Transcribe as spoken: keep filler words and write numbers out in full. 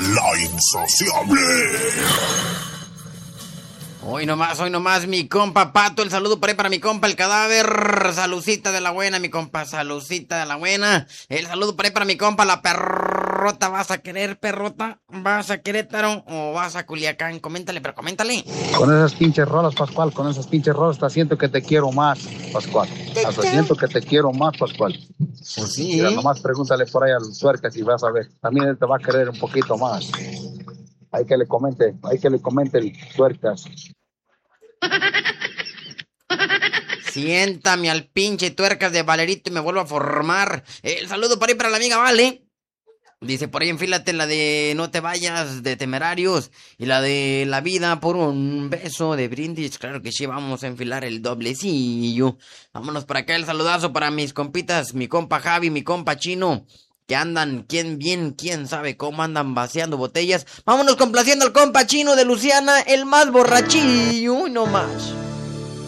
La Insociable. Hoy nomás, hoy nomás, mi compa Pato, el saludo por ahí para mi compa el cadáver, salucita de la buena, mi compa, salucita de la buena, el saludo por ahí para mi compa la perrota, ¿vas a querer perrota? ¿Vas a Querétaro o vas a Culiacán? Coméntale, pero coméntale. Con esas pinches rolas, Pascual, con esas pinches rolas, hasta siento que te quiero más, Pascual, hasta siento que te quiero más, Pascual. Pues sí. Mira, nomás pregúntale por ahí al Tuercas y vas a ver, también él te va a querer un poquito más. Hay que le comente, hay que le comente el Tuercas. Siéntame al pinche Tuercas de Valerito y me vuelvo a formar. El saludo por ahí para la amiga Vale. Dice por ahí enfílate la de No te vayas de Temerarios y la de La vida por un beso de Brindis. Claro que sí, vamos a enfilar el doblecillo. Vámonos para acá, el saludazo para mis compitas, mi compa Javi, mi compa Chino, que andan, quién bien, quién sabe cómo andan vaciando botellas. Vámonos complaciendo al compa Chino de Luciana, el más borrachillo, no más.